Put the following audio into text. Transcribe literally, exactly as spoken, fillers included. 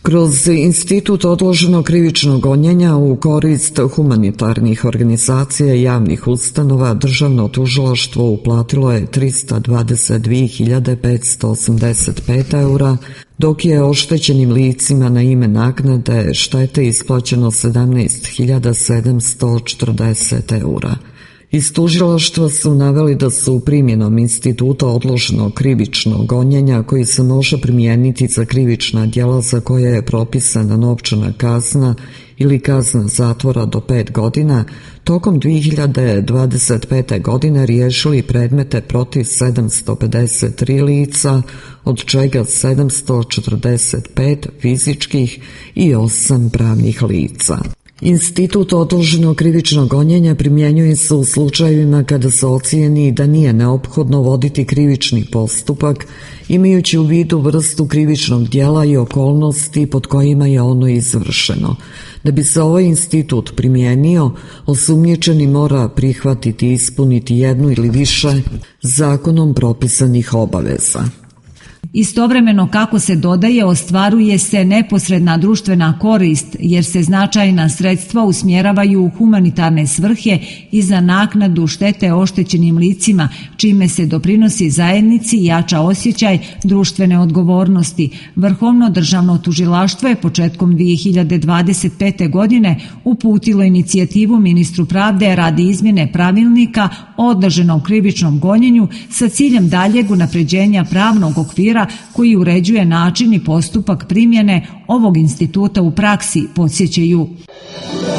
Kroz institut odloženog krivičnog gonjenja u korist humanitarnih organizacija i javnih ustanova državno tužilaštvo uplatilo je trista dvadeset dve hiljade petsto osamdeset pet eura, dok je oštećenim licima na ime naknade štete isplaćeno sedamnaest hiljada sedamsto četrdeset eura. Iz tužilaštva su naveli da su primjenom instituta odloženog krivičnog gonjenja, koji se može primijeniti za krivična djela za koje je propisana novčana kazna ili kazna zatvora do pet godina, tokom dve hiljade dvadeset pete. godine riješili predmete protiv sedamsto pedeset tri lica, od čega sedamsto četrdeset pet fizičkih i osam pravnih lica. Institut odloženog krivičnog gonjenja primjenjuje se u slučajevima kada se ocijeni da nije neophodno voditi krivični postupak, imajući u vidu vrstu krivičnog djela i okolnosti pod kojima je ono izvršeno. Da bi se ovaj institut primijenio, osumnjičeni mora prihvatiti i ispuniti jednu ili više zakonom propisanih obaveza. Istovremeno, kako se dodaje, ostvaruje se neposredna društvena korist jer se značajna sredstva usmjeravaju u humanitarne svrhe i za naknadu štete oštećenim licima, čime se doprinosi zajednici i jača osjećaj društvene odgovornosti. Vrhovno državno tužilaštvo je početkom dve hiljade dvadeset pete. godine uputilo inicijativu ministru pravde radi izmjene pravilnika o odloženom krivičnom gonjenju sa ciljem daljeg unapređenja pravnog okvira koji uređuje način i postupak primjene ovog instituta u praksi, podsjećaju.